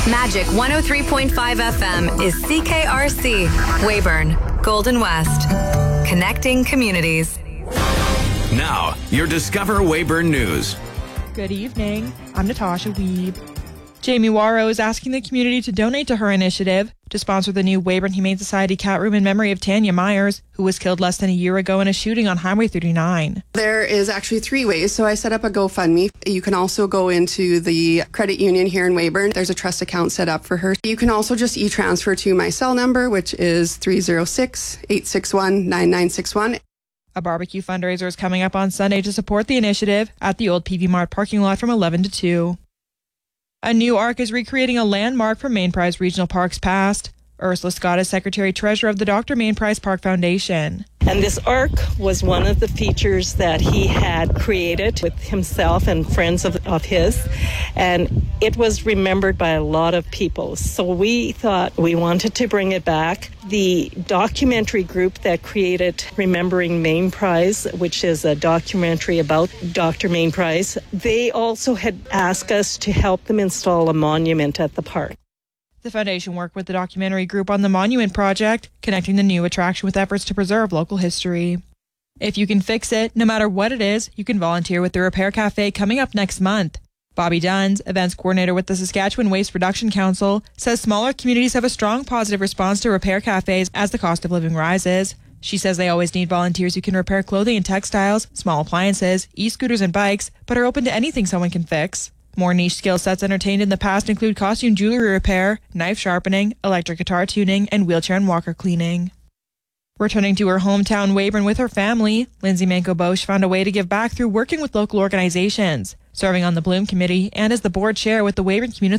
Magic 103.5 FM is CKRC, Weyburn, Golden West. Connecting communities. Now, your Discover Weyburn News. Good evening. I'm Natasha Weeb. Jamie Warrow is asking the community to donate to her initiative to sponsor the new Weyburn Humane Society cat room in memory of Tanya Myers, who was killed less than a year ago in a shooting on Highway 39. There is actually 3 ways. So I set up a GoFundMe. You can also go into the credit union here in Weyburn. There's a trust account set up for her. You can also just e-transfer to my cell number, which is 306-861-9961. A barbecue fundraiser is coming up on Sunday to support the initiative at the old PV Mart parking lot from 11 to 2. A new arc is recreating a landmark from Main Prize Regional Parks past. Ursula Scott is Secretary-Treasurer of the Dr. Main Prize Park Foundation. And this arc was one of the features that he had created with himself and friends of his. And it was remembered by a lot of people. So we thought we wanted to bring it back. The documentary group that created Remembering Main Prize, which is a documentary about Dr. Main Prize, they also had asked us to help them install a monument at the park. The foundation worked with the documentary group on the Monument Project, connecting the new attraction with efforts to preserve local history. If you can fix it, no matter what it is, you can volunteer with the Repair Cafe coming up next month. Bobby Duns, events coordinator with the Saskatchewan Waste Reduction Council, says smaller communities have a strong positive response to repair cafes as the cost of living rises. She says they always need volunteers who can repair clothing and textiles, small appliances, e-scooters and bikes, but are open to anything someone can fix. More niche skill sets entertained in the past include costume jewelry repair, knife sharpening, electric guitar tuning, and wheelchair and walker cleaning. Returning to her hometown Weyburn with her family, Lindsay Manco-Bosch found a way to give back through working with local organizations, serving on the Bloom Committee and as the board chair with the Weyburn Community